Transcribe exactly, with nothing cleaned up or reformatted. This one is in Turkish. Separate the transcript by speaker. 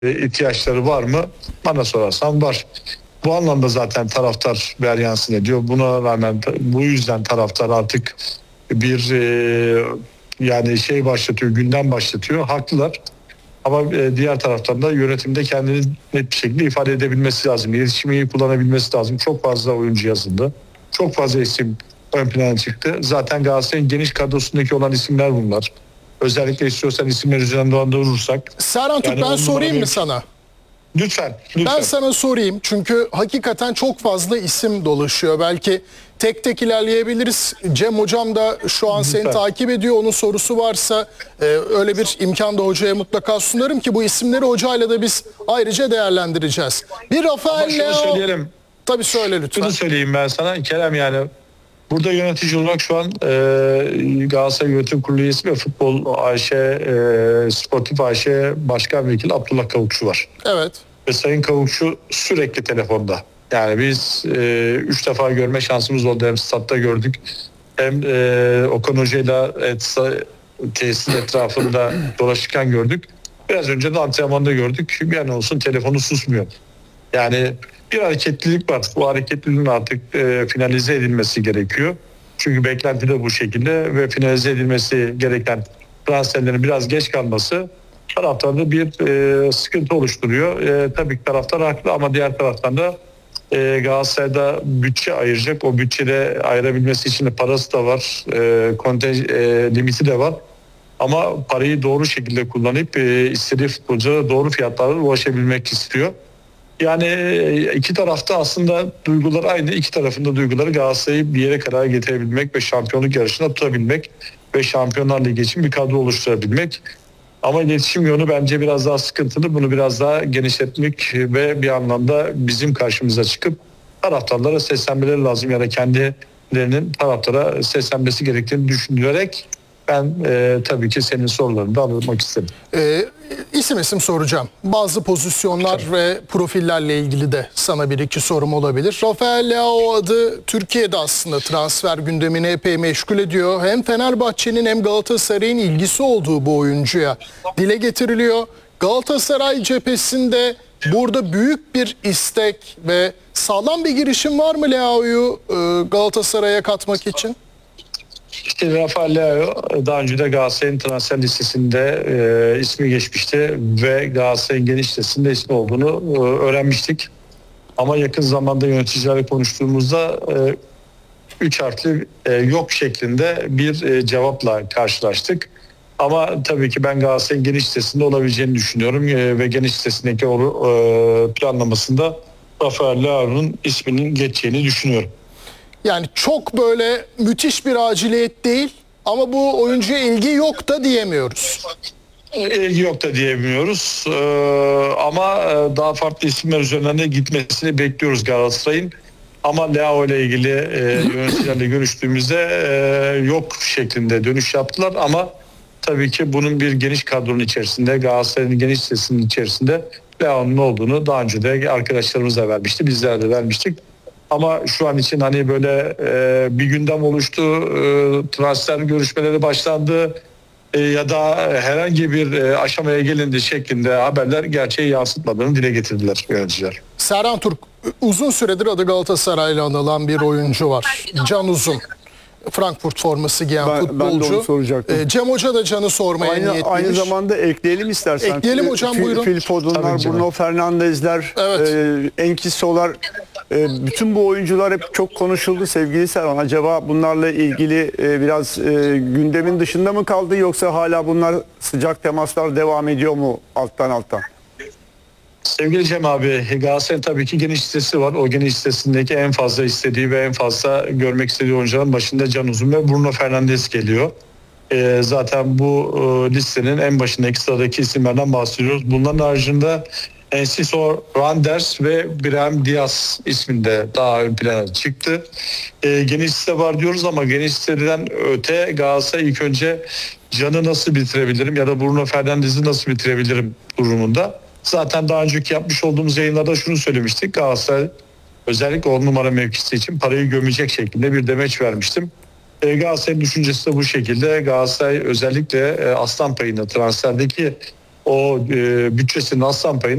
Speaker 1: ihtiyaçları var mı? Bana sorarsan var. Bu anlamda zaten taraftar beryansın ediyor. Buna rağmen bu yüzden taraftar artık bir e, yani şey başlatıyor, gündem başlatıyor. Haklılar. Ama e, diğer taraftan da yönetimde kendini net bir şekilde ifade edebilmesi lazım. İletişimi iyi kullanabilmesi lazım. Çok fazla oyuncu yazıldı. Çok fazla isim ön plana çıktı. Zaten Galatasaray'ın geniş kadrosundaki olan isimler bunlar. Özellikle istiyorsan isimler üzerinden dolandırırsak.
Speaker 2: Serhan Türk,
Speaker 1: yani
Speaker 2: ben sorayım mı
Speaker 1: bir...
Speaker 2: sana?
Speaker 1: Lütfen, lütfen.
Speaker 2: Ben sana sorayım çünkü hakikaten çok fazla isim dolaşıyor. Belki tek tek ilerleyebiliriz. Cem hocam da şu an seni
Speaker 1: Lütfen.
Speaker 2: takip ediyor. Onun sorusu varsa e, öyle bir imkan da hocaya mutlaka sunarım ki bu isimleri hocayla da biz ayrıca değerlendireceğiz. Bir Rafael
Speaker 1: Ama
Speaker 2: Leao...
Speaker 1: şunu söyleyelim.
Speaker 2: Tabii söyle lütfen.
Speaker 1: Şunu söyleyeyim ben sana Kerem, yani burada yönetici olarak şu an e, Galatasaray Yönetim Kurulu üyesi ve Futbol A Ş, e, Sportif A Ş Başkan Vekili Abdullah Kavukçu var.
Speaker 2: Evet.
Speaker 1: Ve Sayın Kavukçu sürekli telefonda. Yani biz e, üç defa görme şansımız oldu. Hem statta gördük hem e, Okan Hoca'yla et, tesisin etrafında dolaşırken gördük. Biraz önce de antrenmanda gördük. Bir an olsun telefonu susmuyor. Yani bir hareketlilik var. Bu hareketliliğin artık e, finalize edilmesi gerekiyor. Çünkü beklenti de bu şekilde ve finalize edilmesi gereken transferlerin biraz geç kalması taraftarda bir e, sıkıntı oluşturuyor. E, tabii ki taraftar haklı ama diğer taraftan da e, Galatasaray'da bütçe ayıracak. O bütçede ayırabilmesi için de parası da var. E, konten, e, limiti de var. Ama parayı doğru şekilde kullanıp e, istediği futbolculara doğru fiyatlarla ulaşabilmek istiyor. Yani iki tarafta aslında duygular aynı. İki tarafında duyguları Galatasaray'ı bir yere kadar getirebilmek ve şampiyonluk yarışına tutabilmek ve Şampiyonlar Ligi için bir kadro oluşturabilmek. Ama iletişim yönü bence biraz daha sıkıntılı. Bunu biraz daha genişletmek ve bir anlamda bizim karşımıza çıkıp taraftarlara seslenmeleri lazım. Ya da kendilerinin taraftara seslenmesi gerektiğini düşünülerek ben e, tabii ki senin sorularını da almak istedim.
Speaker 2: Ee, isim isim soracağım. Bazı pozisyonlar
Speaker 1: Tabii.
Speaker 2: ve profillerle ilgili de sana bir iki sorum olabilir. Rafael Leao adı Türkiye'de aslında transfer gündemini epey meşgul ediyor. Hem Fenerbahçe'nin hem Galatasaray'ın ilgisi olduğu bu oyuncuya dile getiriliyor. Galatasaray cephesinde burada büyük bir istek ve sağlam bir girişim var mı Leao'yu e, Galatasaray'a katmak için?
Speaker 1: İşte Rafael Leao daha önce de Galatasaray'ın transfer listesinde e, ismi geçmişti ve Galatasaray'ın geniş listesinde ismi olduğunu e, öğrenmiştik. Ama yakın zamanda yöneticilerle konuştuğumuzda e, üç harfli e, yok şeklinde bir e, cevapla karşılaştık. Ama tabii ki ben Galatasaray'ın geniş listesinde olabileceğini düşünüyorum e, ve geniş listesindeki o e, planlamasında Rafael Leao'nun isminin geçeceğini düşünüyorum.
Speaker 2: Yani çok böyle müthiş bir aciliyet değil ama bu oyuncuya ilgi yok da diyemiyoruz.
Speaker 1: İlgi yok da diyemiyoruz ee, ama daha farklı isimler üzerinden de gitmesini bekliyoruz Galatasaray'ın. Ama Leao ile ilgili e, yöneticilerle görüştüğümüzde e, yok şeklinde dönüş yaptılar ama tabii ki bunun bir geniş kadronun içerisinde, Galatasaray'ın geniş listesinin içerisinde Leao'nun olduğunu daha önce de arkadaşlarımız da vermişti, bizler de vermiştik. Ama şu an için hani böyle e, bir gündem oluştu, e, transfer görüşmeleri başlandı e, ya da herhangi bir e, aşamaya gelindi şeklinde haberler gerçeği yansıtmadığını dile getirdiler yöneticiler.
Speaker 2: Serhan Türk, uzun süredir adı Galatasaray'la anılan bir oyuncu var. Can Uzun. Frankfurt forması giyen
Speaker 3: ben,
Speaker 2: futbolcu.
Speaker 3: Ben de onu soracaktım.
Speaker 2: E, Cem Hoca da Can'ı sormaya
Speaker 3: aynı,
Speaker 2: niyetliymiş.
Speaker 3: aynı zamanda ekleyelim istersen.
Speaker 2: Ekleyelim hocam,
Speaker 3: Phil,
Speaker 2: buyurun.
Speaker 3: Phil Foden'lar, Bruno Fernandes'ler,
Speaker 2: Evet.
Speaker 3: e, Enkisso'lar. E, bütün bu oyuncular hep çok konuşuldu sevgili Serhan. Acaba bunlarla ilgili e, biraz e, gündemin dışında mı kaldı yoksa hala bunlar sıcak temaslar devam ediyor mu alttan alttan?
Speaker 1: Sevgili Cem abi, Galatasaray'ın tabii ki geniş listesi var. O geniş listesindeki en fazla istediği ve en fazla görmek istediği oyuncuların başında Can Uzun ve Bruno Fernandes geliyor. Ee, zaten bu e, listenin en başındaki sıradaki isimlerden bahsediyoruz. Bunların haricinde Enciso Randers ve Brahim Diaz isminde daha ön plana çıktı. Ee, geniş liste var diyoruz ama geniş listeden öte Galatasaray ilk önce Can'ı nasıl bitirebilirim ya da Bruno Fernandes'i nasıl bitirebilirim durumunda. Zaten daha önceki yapmış olduğumuz yayınlarda şunu söylemiştik. Galatasaray özellikle on numara mevkisi için parayı gömecek şekilde bir demeç vermiştim. E, Galatasaray'ın düşüncesi de bu şekilde. Galatasaray özellikle e, aslan payını transferdeki o o e, bütçesinin aslan payını